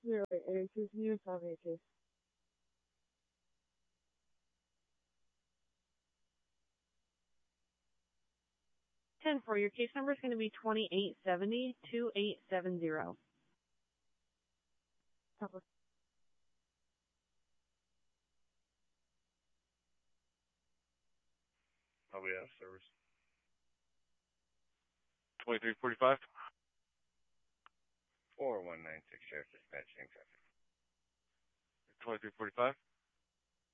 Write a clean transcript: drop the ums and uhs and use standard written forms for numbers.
086 News Services. 10-4, your case number is going to be 2870-2870. Copy. I'll be out of service. 2345. 4196 Sheriff Dispatching traffic. 2345.